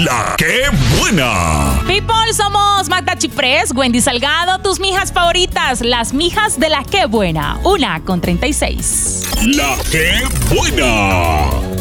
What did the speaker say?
La que buena. People, somos Magda Chiprés, Wendy Salgado, tus mijas favoritas, las mijas de La que buena. 1:36. La que buena.